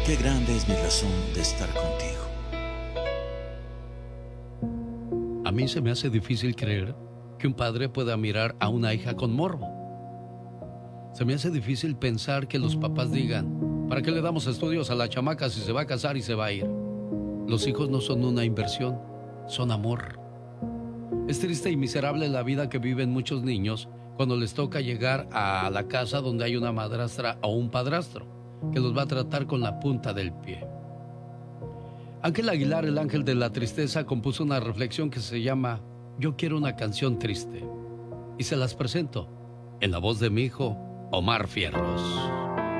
qué grande es mi razón de estar contigo. A mí se me hace difícil creer que un padre pueda mirar a una hija con morbo. Se me hace difícil pensar que los papás digan, ¿para qué le damos estudios a la chamaca si se va a casar y se va a ir? Los hijos no son una inversión, son amor. Es triste y miserable la vida que viven muchos niños cuando les toca llegar a la casa donde hay una madrastra o un padrastro que los va a tratar con la punta del pie. Ángel Aguilar, el ángel de la tristeza, compuso una reflexión que se llama Yo quiero una canción triste. Y se las presento en la voz de mi hijo, Omar Fierros.